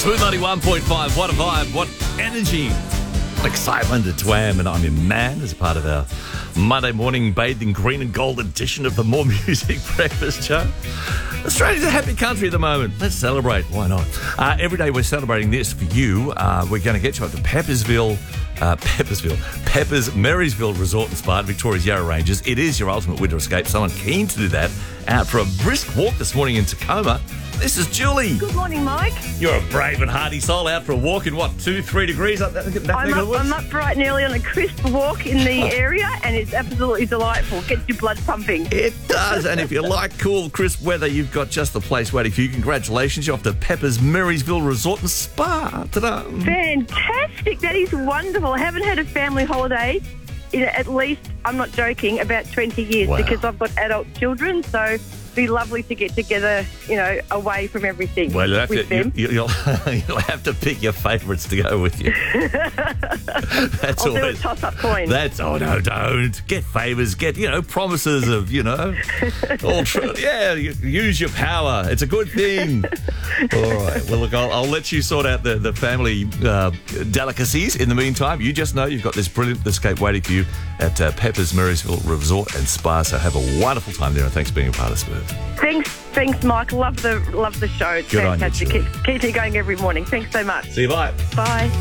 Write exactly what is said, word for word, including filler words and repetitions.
Smooth ninety-one point five. What a vibe. What energy. Excitement. It's Wham, and I'm your man as a part of our Monday morning bathed in green and gold edition of the More Music Breakfast Show. Australia's a happy country at the moment. Let's celebrate. Why not? Uh, every day we're celebrating this for you. Uh, we're going to get you up to Peppersville, uh, Peppersville, Peppers Marysville Resort and Spa at Victoria's Yarra Ranges. It is your ultimate winter escape. Someone keen to do that out for a brisk walk this morning in Tacoma. This is Julie. Good morning, Mike. You're a brave and hardy soul out for a walk in, what, two, three degrees up that, that I'm, up, I'm up bright and early on a crisp walk in the area, and it's absolutely delightful. Gets your blood pumping. It does, and if you like cool, crisp weather, you've got just the place waiting for you. Congratulations, you're off to Peppers Marysville Resort and Spa. Ta-da. Fantastic. That is wonderful. I haven't had a family holiday in at least, I'm not joking, about twenty years Wow. because I've got adult children, so be lovely to get together, you know, away from everything. Well, you'll have, with to, you, them. you- you'll, you'll have to pick your favourites to go with you. That's I'll do a always, toss-up coin. That's, oh, no, don't. Get favours, get, you know, promises of, you know, all tr- yeah, you- use your power. It's a good thing. All right. Well, look, I'll, I'll let you sort out the, the family uh, delicacies. In the meantime, you just know you've got this brilliant escape waiting for you at uh, Peppers Marysville Resort and Spa. So have a wonderful time there, and thanks for being a part of Smooth. Thanks, thanks, Mike. Love the love the show. It's Good on you, fantastic. Julie. keep, keep it going every morning. Thanks so much. See you, bye. Bye.